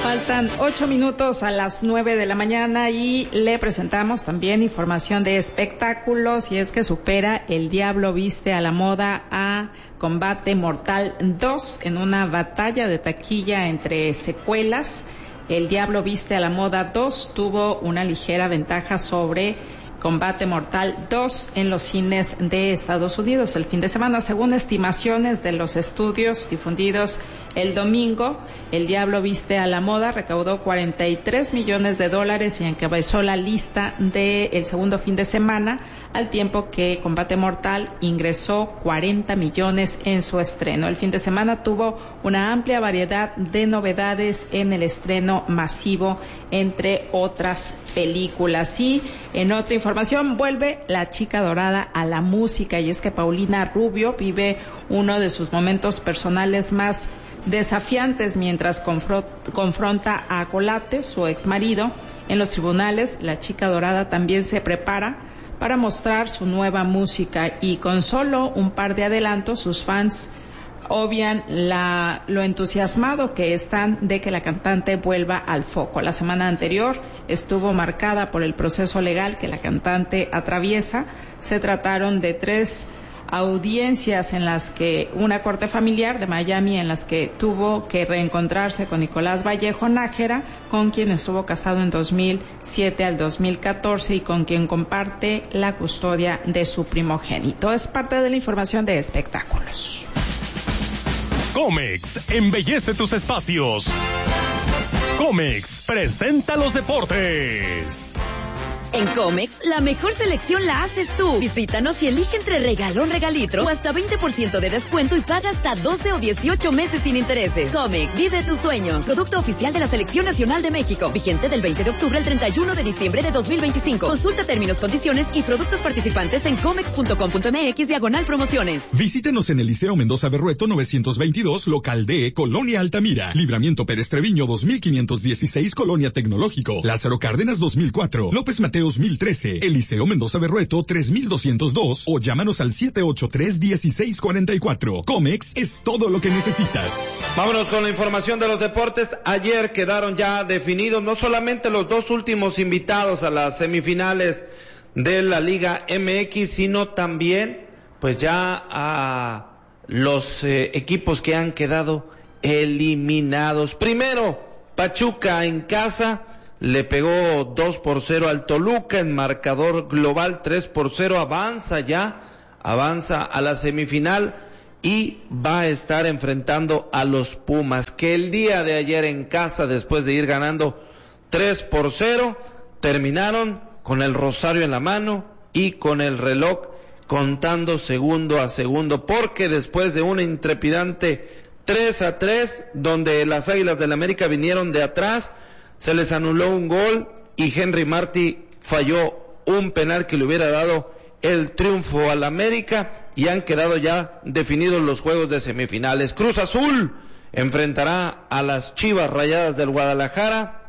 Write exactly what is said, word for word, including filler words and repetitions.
Faltan ocho minutos a las nueve de la mañana y le presentamos también información de espectáculos, y es que supera El Diablo Viste a la Moda a Combate Mortal dos en una batalla de taquilla entre secuelas. El Diablo Viste a la Moda dos tuvo una ligera ventaja sobre Combate Mortal dos en los cines de Estados Unidos el fin de semana. Según estimaciones de los estudios difundidos el domingo, El Diablo Viste a la Moda recaudó cuarenta y tres millones de dólares y encabezó la lista del segundo fin de semana, al tiempo que Combate Mortal ingresó cuarenta millones en su estreno. El fin de semana tuvo una amplia variedad de novedades en el estreno masivo, entre otras películas. Y en otra información, vuelve La Chica Dorada a la música, y es que Paulina Rubio vive uno de sus momentos personales más desafiantes mientras confro- confronta a Colate, su exmarido, en los tribunales. La Chica Dorada también se prepara para mostrar su nueva música, y con solo un par de adelantos sus fans obvian la, lo entusiasmado que están de que la cantante vuelva al foco. La semana anterior estuvo marcada por el proceso legal que la cantante atraviesa. Se trataron de tres audiencias en las que una corte familiar de Miami en las que tuvo que reencontrarse con Nicolás Vallejo Nájera, con quien estuvo casado en dos mil siete al dos mil catorce y con quien comparte la custodia de su primogénito. Es parte de la información de espectáculos. Comex embellece tus espacios. Comex presenta los deportes. En Comex, la mejor selección la haces tú. Visítanos y elige entre regalón, regalitro o hasta veinte por ciento de descuento y paga hasta doce o dieciocho meses sin intereses. Comex, vive tus sueños. Producto oficial de la Selección Nacional de México. Vigente del veinte de octubre al treinta y uno de diciembre de dos mil veinticinco. Consulta términos, condiciones y productos participantes en comex punto com punto m x diagonal promociones. Visítenos en el Liceo Mendoza Berrueto novecientos veintidós, local D, Colonia Altamira. Libramiento Pérez Treviño dos mil quinientos dieciséis, Colonia Tecnológico. Lázaro Cárdenas dos mil cuatro. López Mateo dos mil trece, Eliseo Mendoza Berrueto tres mil doscientos dos, o llámanos al siete ocho tres, uno seis cuatro cuatro. Comex es todo lo que necesitas. Vámonos con la información de los deportes. Ayer quedaron ya definidos no solamente los dos últimos invitados a las semifinales de la Liga M X, sino también pues ya a los eh, equipos que han quedado eliminados. Primero, Pachuca en casa le pegó dos por cero al Toluca en marcador global tres por cero, avanza ya, avanza a la semifinal y va a estar enfrentando a los Pumas, que el día de ayer en casa, después de ir ganando tres por cero, terminaron con el rosario en la mano y con el reloj contando segundo a segundo, porque después de una intrepidante tres a tres, donde las Águilas del América vinieron de atrás, se les anuló un gol y Henry Martí falló un penal que le hubiera dado el triunfo al América, y han quedado ya definidos los juegos de semifinales. Cruz Azul enfrentará a las Chivas Rayadas del Guadalajara